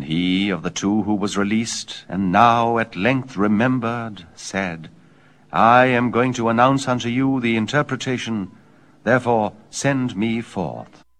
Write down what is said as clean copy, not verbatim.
And he of the two who was released, and now at length remembered, said, I am going to announce unto you the interpretation, therefore send me forth.